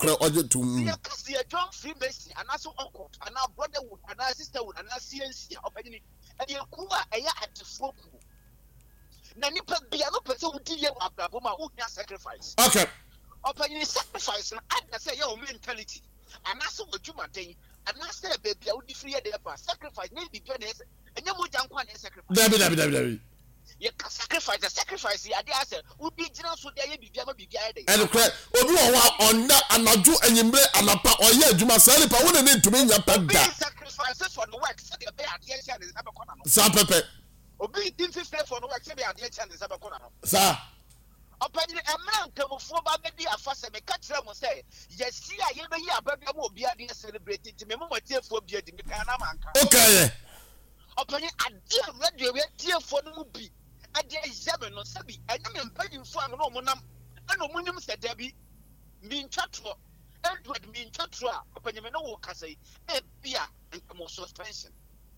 kra oje to ya kasi ya John Freemason anaso occult ana brotherhood ana sisterhood ana CNC opanyini e ya kuwa e ya atifoku na nipa bia no pese wudi ye abrabo ma wo hia sacrifice okay opanyini sacrifice na ada say your mentality anaso odwumaden anaso baby a wudi free dey pa sacrifice na bibia na enya mo jankwa na sacrifice dabi ye sacrifice ya dey ase wudi gina so dey bibia ma bibia dey and kra obi wo wa onda anaju anyimbre anapa oye adwuma sa nipa wo ne ntumi nya peda sacrifices for the work say dey be ade chia dey sabekona no sa pepe obi din 50 for the work say dey ade chia dey sabekona no sa opanyini emra nkamufo ba bedi afase me ka kire mo say yesi a ye be yi ababia mo obi ade celebrate ti me mo tiefo obi adi me kana manka okay opanyini ade radio we tiefo no mu bi ade yebe no sabi anya me mpanyimfo an no mo nam ana mo nim se dabi mi ntwatro Edward mi ntwatro a opanyini no wo kasai e bia nkamo suspension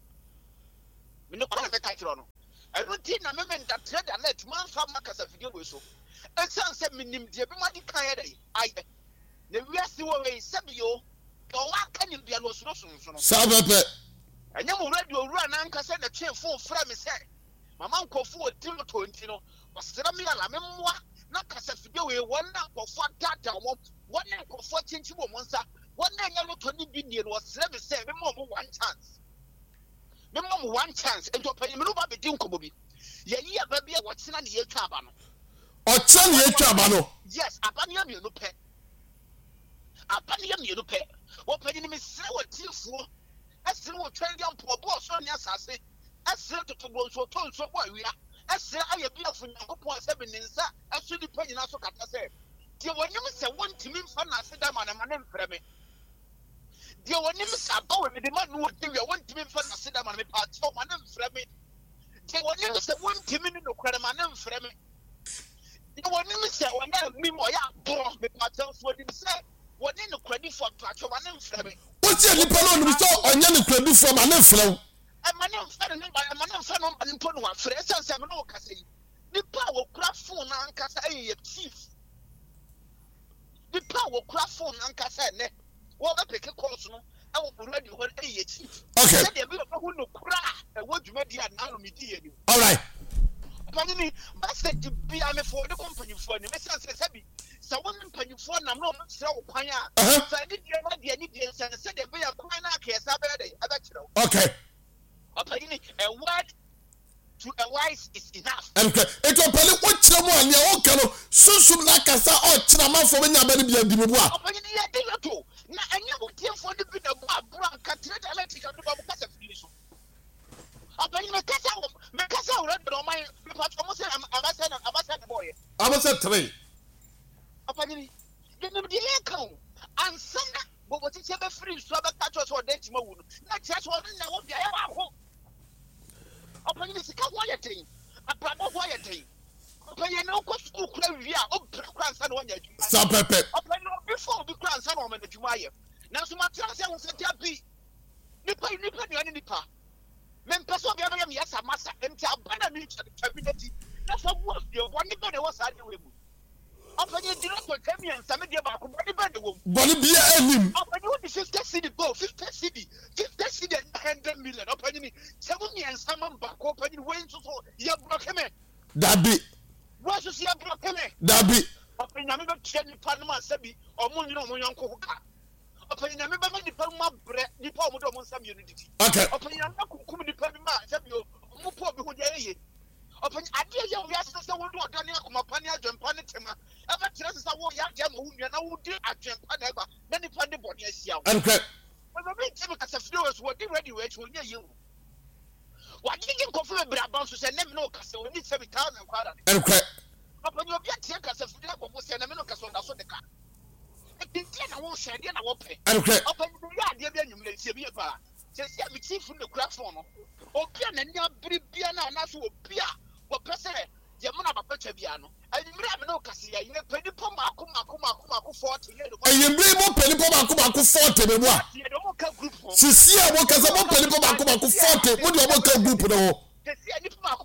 me no kwa me ka kire no everything na me that trade alert man fa makasa video we so esan se minim de be madi kan ya dai aye na wiase wo we sabio do wa kan bia lo so no sa pepe anya mo radio ru ana nkasa na twe fo fra me se mama nkofu otimo tonti no wasira me ala me mmoa na kasa video we wona nkofu tata mo wona nkofu chinchi mo nsa wona anya lo toni bi nie no wasira me se me mo one chance me mo one chance ento pa me no ba be din kobo bi ye yi ababia wo tena ne ye twa aba no ocha ne etwa aba no yes abania me no pe abania me no pe wo pa ni me sire wo tifuo asire wo twende ampo bo so ne asase asire totobo so to so bo awia asire aye bia fu nyankopon se be ninsa aso di pa nyina so kata se die wonim se wontimi mfa na ase da ma na mfrɛ me die wonim se aba we de ma no de wi wontimi mfa na ase da ma me pa cho ma na mfrɛ me die wonim se wontimi no kware ma na mfrɛ me die wonim se wona mi mo ya bro me pa cho so di se woni no kwadi for pa cho ma na mfrɛ me woti nipa no no so onya ne kwadi fo ma na mfrɛ wo amane mfrɛ no amane mfrɛ no mpo no afrɛ sense me no kasa yi nipa wo kura phone na ankasa aye chief nipa wo kura phone na ankasa ne wo ba peke course no e wo radio ho aye chief okay dey be ho no kura e wo dwumadi a na no me di yeni all right panini message bi am for the company for ni message say bi sa won company for na no mo kire wo kwan a sa ni die na die ni die say dey be ya kwan na ka sa be dey aba kire okay panini a word to a wise is enough. Okay, it will pay what chamo and your okano, susum like a sa or chama for when you're very bien dibois. Open the to na anya wo tie for the bit of brown catrate electric and the kasa finish. Open me kasa red on my part almost I'm boy. I was at 3. Open the account and send but what is ever free so about catch or date mo. Not just one na wo bia ya ho. Open the quiet thing. A brother quiet thing. Open no go school club via up grandson one year. Sa pepe. Open no before the grandson on the Jumaya. Now so much as I was a be. Nipa nipa. Men person be am yes a master empty abandon me community. That's what you one nipa was at the way. Open you direct to come and some dia ba ko body bed wo. Body be enim. Open you the 50 city go 50 city 100 million. Open you 7 and some back open you went to your block me. Dabi. What is your block me? Dabi. Open you never change Panama Sabi or Moon no Yanko. Open you never the Panama bread, the Pomo some unity. Okay. Open you not come the Panama Sabio, Mupo who they open idea young yasses that will do Daniel Kumapania, Jampanitema, ever chances I want Yam who you know did at Jampaneva, then the funny body is young. Okay. When the big as a flowers were ready to near you. What did you confirm about to say, never know, because we need 7,000. Okay. Open your get as a flower was a American on the car. I won't share, I won't pay. Okay. Open the idea, you may see me about. Just get me chief from the craft phone. Okay, and now Bribiana and that's what Pia. What person? Yamana Papiano. I remember no Cassia, you have paid the Poma 40. And you bring more penny Poma 40. Group. Sisia workers about penny Poma 40. What do you want to group? No.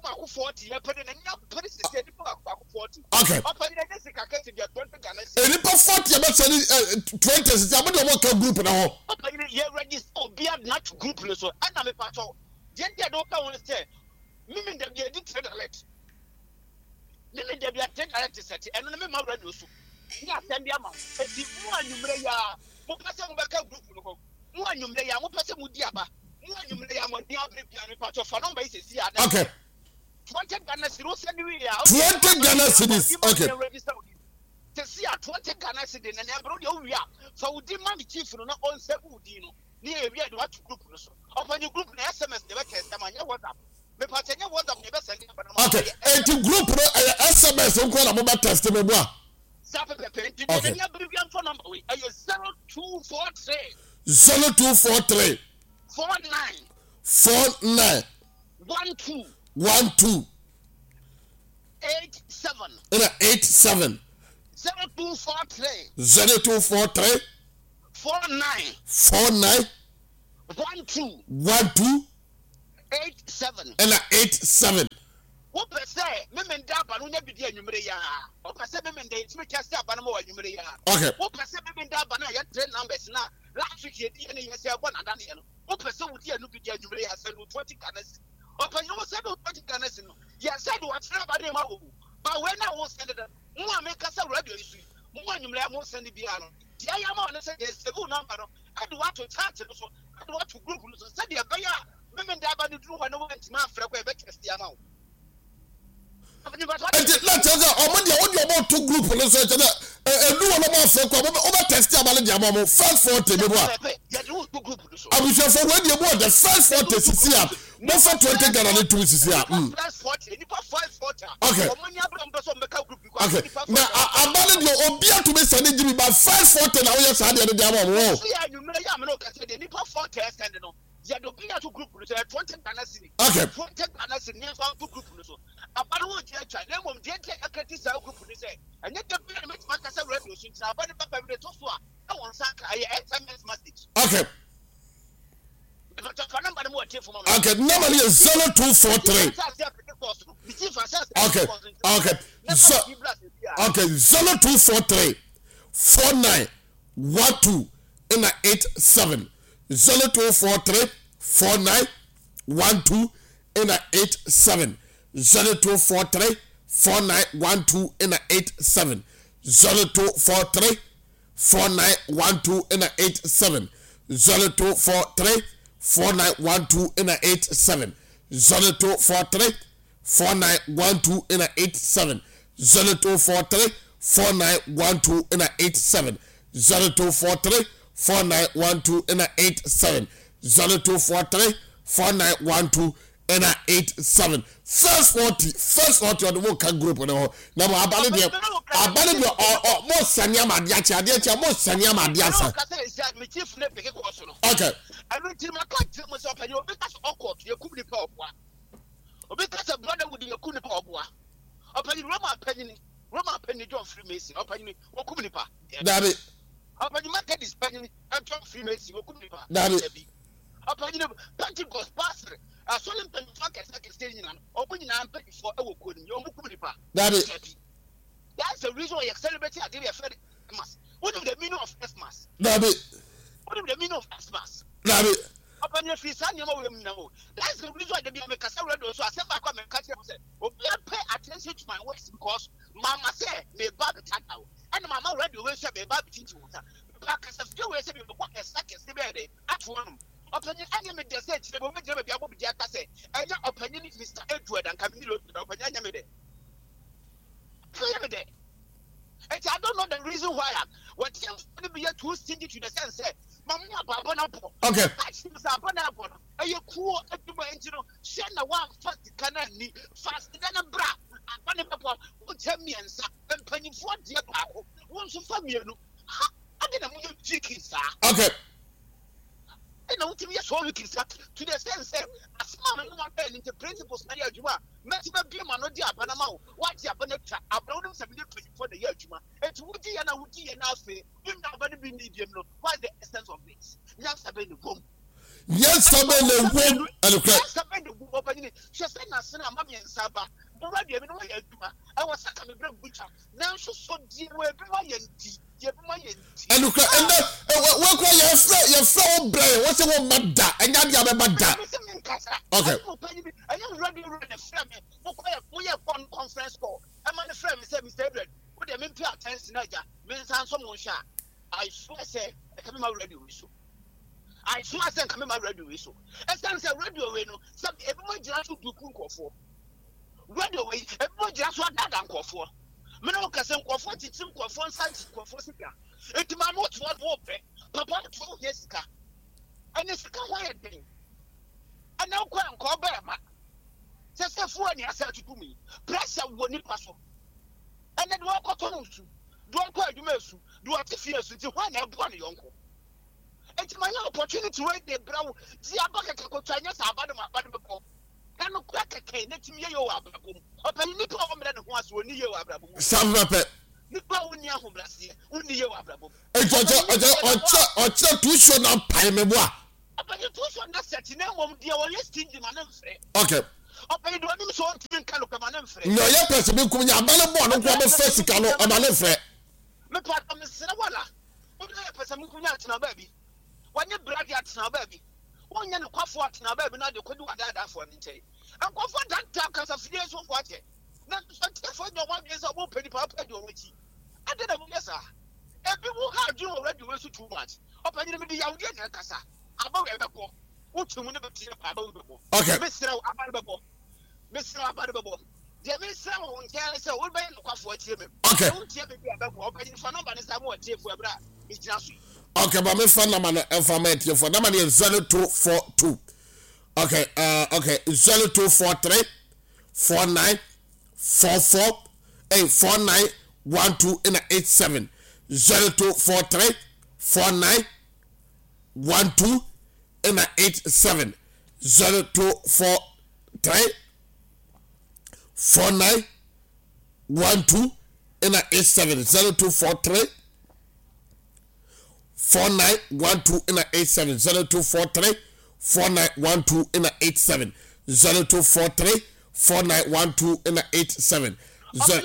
40. I put in a young person 40. Okay. Any about 40 about 20 is about the group now. You register be not group so and I'm a part of don't want to say meaning that they did alert. Then they be attend alert set and let me my radio so. Yeah, send the amount. If you want you may what person back group one you may what person would diaba. One you may am on the part of a basis. Okay. 20 Ghana cedis. 20 Ghana cedis. Okay. To see a 20 Ghana cedis and abroad you are. So we demand the chief no on Sebudino. Near we are what group. Open your group SMS the WhatsApp. Me patenya WhatsApp never send. Okay. And to group SMS on call about testimony. Zap pepe. The abbreviation phone number we 0243 0243 49 12 87 0243 49 12 87 what per se memen da ba no nya bidi anwumre ya o per se memen da itime kase aba no wa anwumre ya okay what per se memen da ba na ya train numbers na last week ye di ne ye se abo na da ne no what per se wudi anu bidi anwumre ya se no 20 Ghana o per you say 20 Ghana no ya said what tra ba de ma wo but when I was send them mo make say radio isu mo anwumre ya mo send bi ano dia ya ma no say ye se go number no I do want to chat so I do want to group so say dia ba ya memen da ba ni dru ho no went ma fra ko e be kese ama and let's say about two group no so that and do one about say ko over test about the first 40 be boa abusha for when you the first 40 sisi a mo for 20 Ghana to sisi a first 40 ni pa 540 okay okay na abale the obia to be send give me by 540 na we say dey dey am wo ya you me ya me no ka say dey ni pa 40 send no ya do be to group so 20 Ghana city okay 20 Ghana city ni fa group so abale wo je twa na mom dey akati sa group ni say anya dey be me ma ka say radio so ntina abale papa be to so a e won sa ka ya SMS message okay okay normally is 0243 okay 0243 49 12 87 0243 49 12 87 0243 49 12 87 0243 49 12 87 0243 4912 87 0243 4912 87 0243 4912 87 0243 4912 87 0243 4912 87 first 40 on the work group no na abale de mo sanya ma dia cha mo sanya ma dia sa okay I don't think my country must open your because awkward you could be power or because a brother would you couldn't power open Roma penny John Freemason open or couldn't pa that it open your market is penny and John Freemason or couldn't pa that it open your Pentecost pastor I saw him pen pockets like a stadium open your arm for a couldn't you couldn't pa that it that's the reason why you're celebrating a day of Christmas. What is the meaning of Christmas? that it what is the meaning of Christmas? that it Upon your feet, son, you know, that's the reason why they be a Cassandra. So I said, I come and catch him. Pay attention to my words because Mama said, may Bobby tag out. And Mama read the way she may Bobby teach water. Because a few ways to walk a second, at one. Upon your enemy, they said, they will be able to get a say. And your opinion is Mr. Edward and Camilo to open your name. And I don't know the reason why. What you to be too stingy to the sense, okay. Are you cool at the engine? Send a one fast cannon, fast than a bra. And tell me and penny for dear Paco. Won't you find me? I didn't move chicken, sir. Okay. I know to be a soul looking to the sense, a small and into principles, Maria Juma, Maxima Bima, no dear Panama, what's your bonnet? I brought him 70 for the year Juma, and to Woody and Woody and Alfie, you never been medium. What's the essence of this? Yes, I've been the womb. Yes, I've been the womb. And the womb opening. She said, Nasana, Mammy and Saba, already I mean why I was a coming butcher. Now so dear where everyone and look and what call your flower brain? What's the one mad and you're mad. Okay. I am ready to run a frame. We have one conference call. I'm on the frame, Mr. Edward. What I mean to attention, means I'm someone shot. I swear, say, I come out ready with you. I swear, I come out ready with you. As I said, radio, some everyone just do cook for. Radio, everyone just what that uncle for. Menoka some quafford, some quafford, some quafford. It's my most one hope. Papa told Jessica. And it's a quiet thing. And now, call Berma. Just a fool, I said to me. Pressure won't nip us. And then walk on you. Don't call you, Messu. Do what if you see one and one uncle. It's my opportunity to write the brow. The Abaka Chinese are bad about the book. And no crack a cane, let me go up. Open Nico than once when you are Abraham. Some rapid. Nico when you are last year, when you are Abraham. Or tuition not pay me what? Upon your tuition, that's set in a dear or listing the man. Okay. Upon you don't so to can look at my name. No, your person will come your man born of physical or my name. Me part of Mr. Walla. What person who can't know baby? When you brag at now, baby. One young cough at now, baby, not the could do that for me. And go for that time because of years of what it. Not for your 1 years of open papa, you with you. I did a yes, sir. Every one had you already was too much. Open the young Casa. About a book. What you want to see about the book. Okay, Mr. Abadabo. Mr. Abadabo. There is someone tell us all by the cough for him. Okay. Don't tell me about opening for nobody. I want to for a bra. It's just. Okay, but my phone number information for number is 0242. Okay, 0243 49 44 49 12 in 87. 0243 49 12 in 87. 0243 49 12 in 87. 0243 4912 in 87 0243 4912 in 87 0243 4912 in 87. Okay.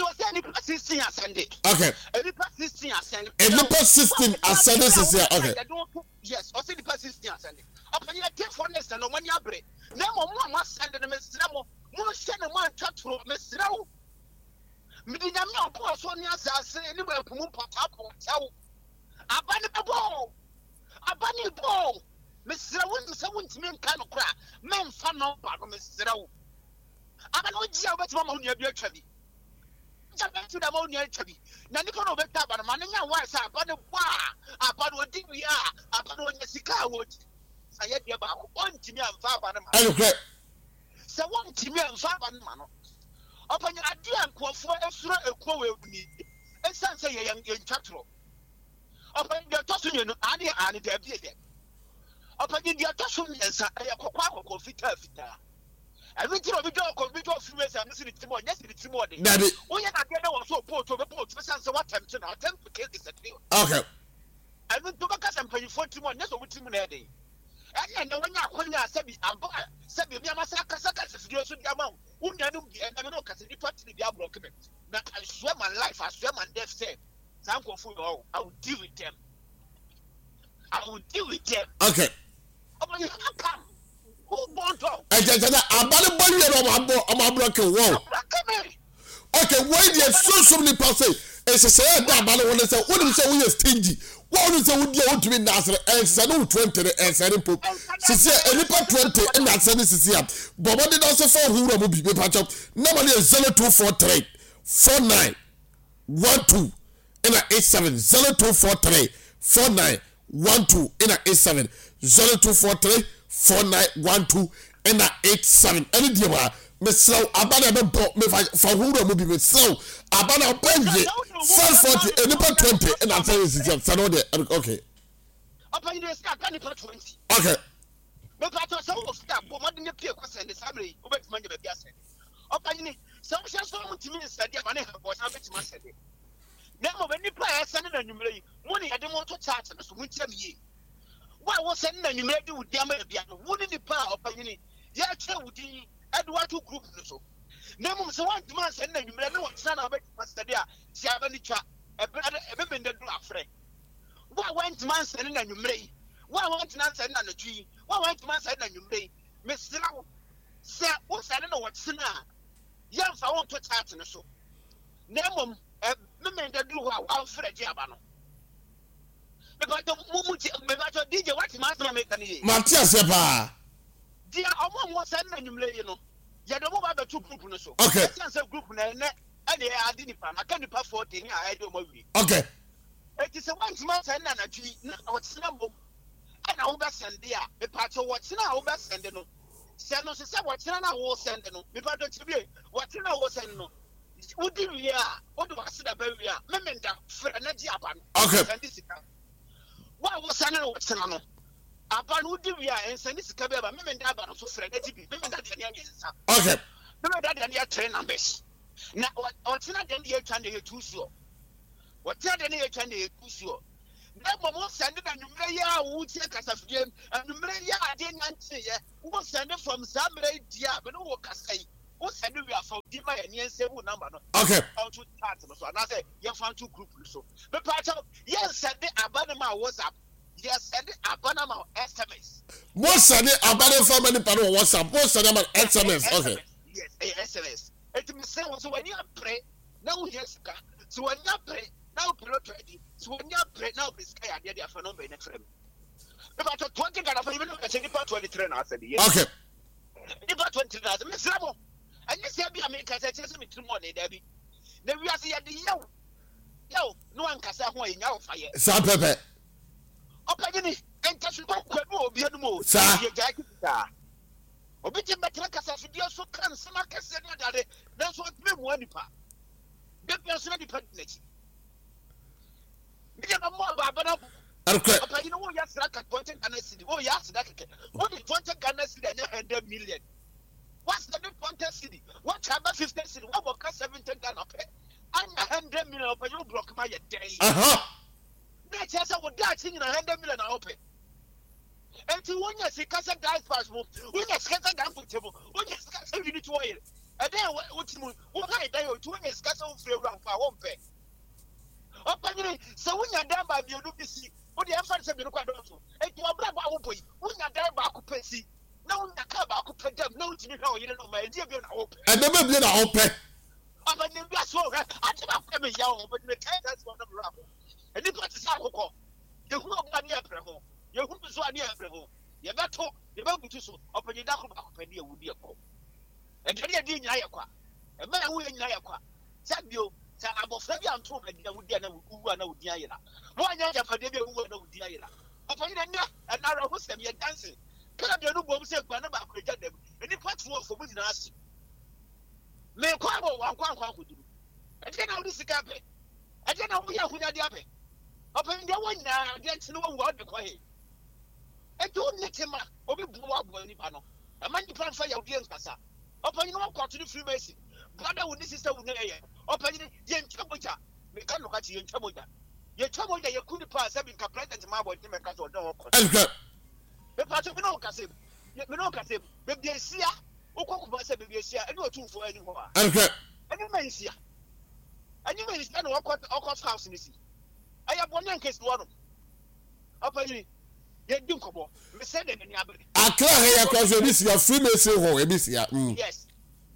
Any persisting ascending is here. Okay. Yes, also the persisting ascending. Upon your take for next and no money break. No more must send the Mr. More send a man chat for Mr. Medina, so near Sass, anywhere from Papa. Abani ball. Mr. Someone's men kind of crack. Men fan up, Mr. I don't know what Mamma near your chubby. Jump to the ammonia chubby. Nanicon of a tap and money, what's up? About what did we are? About what Jessica would. I had you about 1 Timmy and 5 and so 1 Timmy and 5 and Mano. Upon your idea and quote for extra a quote with me. And some say a young chatro. Upon your tossing, and the abuse. Upon your tossing, yes, I have a quack of fita. Everything of the dog of the freeways and listening to more, yes, it's more. Daddy, we are not going to port to the port to send some attempt to kill this at you. Okay. I went to Bacas and pay 41 years of which money a day. And when you are Sabi, Sabi, Yamasaka, if you should come out, wouldn't I know the end of the party the Diablo comment? But I swear my life, I swear my death said. I will deal with them. Okay. Who bought up? I just said, I'm a broken wall. Okay, why do you so many persons? As I said, that man want to say, what do you say we are stingy? What do you say we want to be Nazareth? And Sanu 20 and Sanu Pope. Sisia, and Nipa 20 and that's Sisia. But what did also for who will be patch up? Normally 0243 49 12 in a 87 0243 49 12 in a 87 0243 4912 in a 87. Any deal, Miss Slow, Abana me for who will be with Slow, Abana Benji, 540, and about 20, and I'm saying this is okay. Upon the start, 20. Okay. But I was so stop, but what didn't appear was in the family, who makes money of gas. Upon some someone to me said, yeah, money was how much must say. Now, when you play a son and you may, money I don't want to charge us, which I'm ye. Why was sending and you may do damage? Wouldn't the power of Pagini? Yeah, with the Edward group. Name so one demand send you know what son of it must study. See, I have any chat. A bit in the afraid. What went man sending and you may? What went man sending on the tree? What went man sending and you may? Miss Slow, sir, what's I don't know what's now. Young, I want to chat in the show. Name men that do our Fred Jabano. Because the moment DJ, what master make any Matthias Epa. Dear, I want sending you, you know. You don't know about 2 groups in the show. Okay. Group and I didn't find I can't pass 14. I don't know. Okay. It is a once month and a tree, what's number. And I will send there. The part of what's now over sending. Send us what's now will send no. Because to be what's now was send no. Would you hear? What do I say about you? Memenda for an energy upon. Okay. What was sending what's now? Upon would you hear and send this cabin about Memenda about so for an energy? Memenda the okay. Memenda the 10 numbers. Now, what's not the year trying to hear too sure. What's not the year trying to hear too sure. Never send it and you may would take us a game and you may didn't answer. Who send it from Samuel Dia, but no work say. Who send it for Dima and yes, number. Okay. How to start so I say you found 2 groups so. But part of yes, send it Abanama WhatsApp. Yes, send it Abanama SMS. What send it Abanama for many part of WhatsApp? What send them SMS? Okay. Yes, SMS. It means so when you pray, now yes, so when you pray. Now, ready. So when you pray now, be scared. They are for no benefit. About 20 Ghana, even if I take about 23 hours a day. Okay. About 20 hours, Miss Ramo. And you say, America, I tell me tomorrow, Debbie. Then we are saying, yo, no one can say, why in your fire. Sam Pepe. Open it and touch you more, be no more. Sir. Obey my class of the also can some cassette that that's what we want to part. The person dependent. Okay. You know what? Yes, like a 20 Ghana city. Oh, yes, that what is 20 Ghana city and 100 million? What's the new 20 city? What about 50 city? What about 70 Ghana? I'm 100 million. But you block my day. That's yes, I would die in 100 million. Open. And to one yes, he can't say guys pass move. When you scatter down for table, when you scatter, you need to wait. And then what you I die or 2 years scatter free around for 1 pay. So when you're done by the UDC, what the efforts have been quite also. And you are black boy, when you're done by occupancy, no, the car occupancy, no, you know, my dear, you're open. I never been open. I'm a new gas over. I did not come young, but the time that's one of the rabble. And it was a saco. You who are near Preho, you who is one near Preho. You got to, you got to so open your dark penny would be a call. And then you didn't Yaqua. A man who in Yaqua. Sabio. I'm afraid I'm told that you would get no Diana. Why not for the who know Diana? Upon and now who's them yet dancing. Can I do both say one about them? And the platform for which us. May Quabo one could do. I don't know this cafe. I don't know who are the other. Upon the one now, get to know what the quiet. I don't let him up or be blow up when you panel. A man you plan for your dear Passa. Upon you walk to the Freemason. Brother with this sister with open Yen Chamoja. We can't look at you in Chamoja. Your Chamoja, you couldn't pass having a president my boy, Timaka or no. The part of Minocasim. Minocasim, baby, see ya. Okokuba said, baby, see ya. I know 2 for anymore. Okay. And you may see ya. And you may stand or cost house in the sea. I have 1 case to one. Open you. You do come on. We said it in the abbey. I can't hear across your Freemason home. Yes.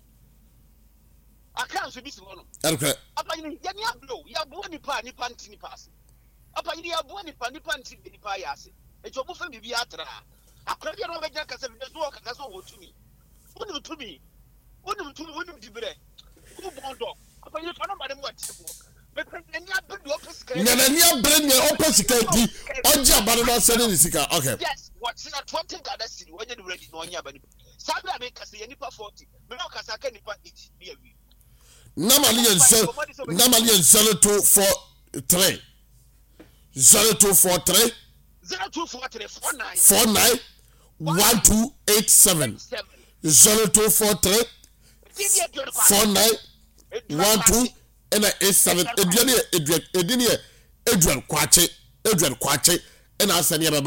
I can't be one. Okay. Upon you, you are born in Panty pass. Upon you are born in Panty Payas. It's your moving the Viatra. I can't get over Jack as a walk, that's all to me. Wouldn't to me. Wouldn't to be there. Who born dog? Upon you turn about them what? But then you have been your open security. Okay. Yes, what's in a 20 Ghana city when you're ready to one year. Saturday make us the Nipa 40. Minokas I can't Nipa 8. Normally 0243 0243 49 1287 0243 49 12 and 87 Edwin Kwache and I send you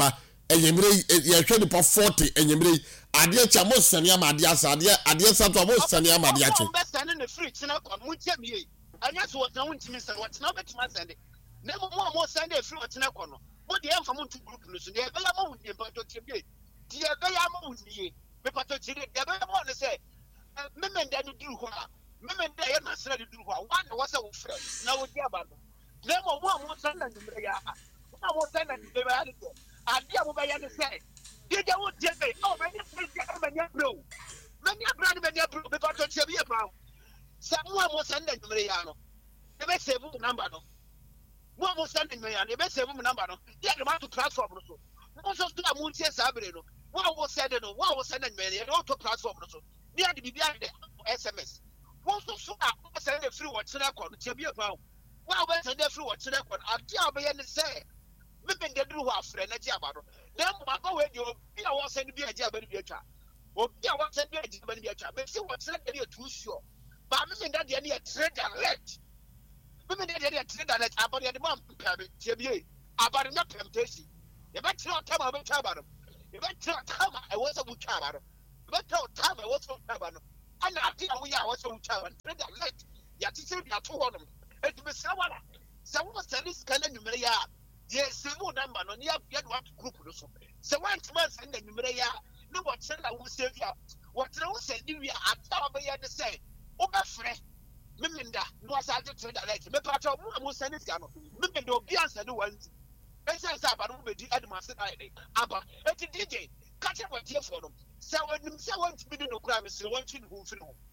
enyemre ye hwe nipa 40 enyemre ade cha mo sane amade asa ade sa to mo sane amade ache be sane ne free tina kwa mu tiamie anya so wona wontimi sane wotena betima sane na mo sane free wotena kwa no mo de emfa mo ntu group no so ne be ya mo wudie pato tiamie die be ya mo wudie me pato tire de be mo ne se memenda no duru ho a memenda ye na sere duru ho a wa na wose wo frɛ na wo dia ba no na mo sane na numre ya na mo sane na numre ya de ade a mo be ya ne se dia wo dia be o me ni bro many bro be pato tiamie pa mo sane na numre ya no e be save number no mo send me ya e be save number no dia de ma to platform no so mo so do amuntie sabre no wo send no wo send me ya to platform no so dia de bibia de SMS wo so a send free what tena kon tiamie pa wo be send free what tena kon ade a be ye ne say me be de duru ho afre na ji aba no dem ma ko we di obi a wo send bi aji aba ni bi atwa obi a wo send bi aji aba ni bi atwa be say what tena de ya too sure ba me nda de ya trade direct me dey trade direct about the man pay tiamie about na temptation you bet no time about tabaro you bet no time I was a tabaro but no time I was a tabaro and I think we are also tabaro trade direct ya tisi ya to honom et be sawala sawo service kana numere ya yes mo number no ya what group no so so one man send the numere ya no what send that we save ya what no send you ya ataba ya de say obefre memenda no asage trade direct me patro mo send it no memenda obi answer no one ese say aba no be di admase aba eti DJ catch what here for them say when to be no crime say want to who free no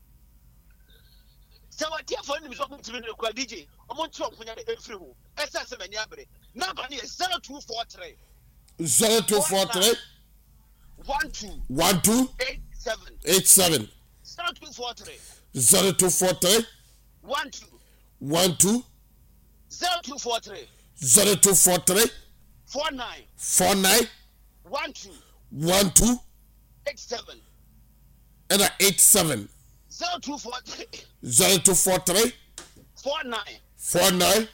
say what here for them so to be no crime DJ omo nti onkunya de free who ese say mani abre number ni 0243 0243 12 87 0243 0243 12 0243 49 12 87 and 87 0243 49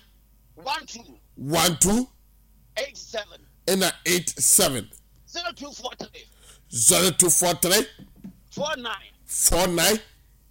12 87 and 87 0243 49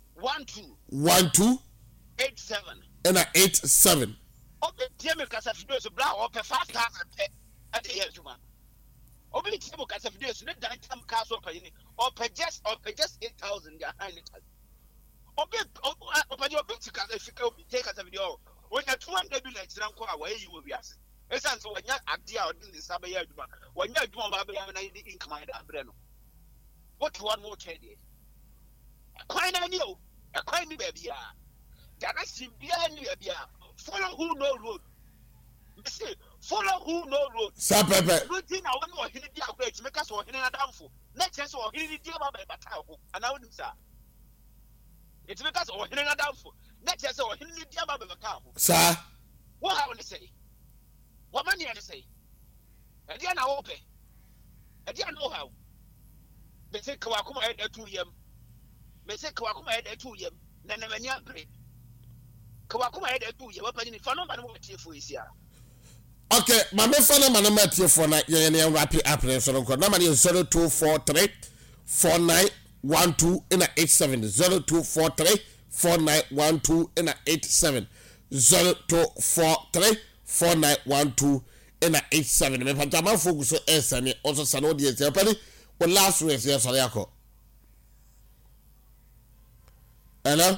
12 87 and 87 okay tell kasa video so bra o pe 5,000 pe at the year man obi tell kasa video so na dan tam ka so pe ni o pe just 8,000 their high little obi kasa fika obi take kasa video when you 200 billion tiran ko a wayi wo biase esan so wanya ade a odin sabe ya aduma wanya aduma ba be na di income da abre no what one more trade kwai na ni o kwai ni ba bia dana si bia ni ba bia follow who no road me say follow who no road sa pepe routine na won o hini dia ko e make us o hini na damfo na chance o hini dia ba ba ta ho ana won sa it make us o hini na damfo na chance o hini dia ba ba ta ho sa what how to say what man you say e dia na wo pe e dia know how me say kwa kuma e da 2 yam me say kwa kuma e da 2 yam na na mania pre kwa kuma e da 2 yam pa ni fa no ba no tie fo isi a okay mama fa na mana matie fo na ye ne wrap up ne so ko na ma 0243 49 12 and 87 0243 49 12 and 87 0243 49 12 and 87 me pa ma focus so esane also sane odi ese pa ni o last race ya sare akọ hello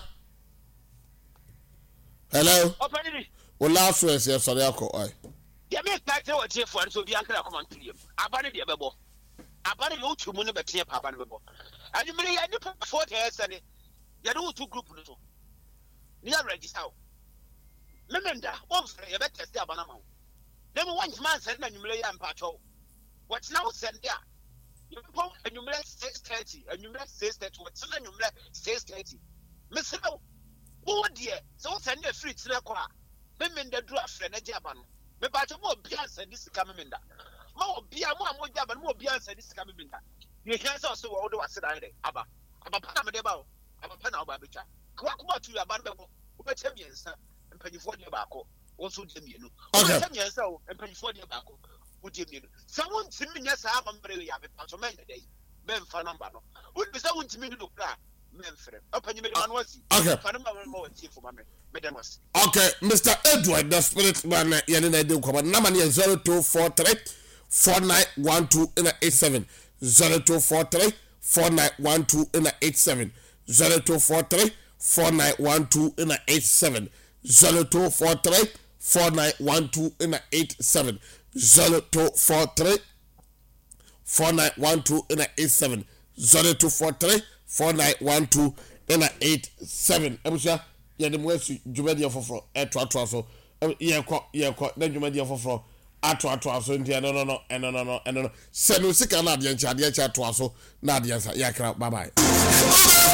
opani o last race ya sare akọ ai ya me expect what tie for so bi ankara come on to him abane de bebo abane yo tumu ne betie pa abane bebo ani me ya ni 40 years ani ya do two group no so ni ya register memenda o fere ya better see abana ma dem one man send na nyumle ya mpa cho what now send there you pon nyumle 630 nyumle 630 what na nyumle 630 me se wo de so send the free tire kwa memenda dru afre na je abana me ba cho mo bia send this ka memenda mo bia mo amogya abana mo bia send this ka memenda you hear so wo do wase dan de aba pa na me de ba o aba pa na o ba betwa kwa kuma tu abana be mo wo be che miensa mpanyifo de ba ko wo so de mienu wo be che miensa o mpanyifo de ba ko wotie mi no sɛ wontimi nyɛ saa amammerɛ yi a mepaso mɛnyɛ dɛ mɛmfa namba no wonim sɛ wontimi no nokora mɛmfrɛ ɔpanyime de ma no asi fa no ma wɔtie fo ma me mede no ase. Okay, Mr. Edward, the spirit man, Yanina Dinkoba, Namani 0243 4912 0243 4912 0243 4912 0243 4912 0243 4912 0243 4912 Ebusia yɛde mo asi dwumadie foforɔ ɛtoatoa so yɛkɔ na dwumadie foforɔ atoatoa so nti ɛno sɛ no sika no adeɛ nkyɛ atoa so na adeɛ nsa yɛakra bye bye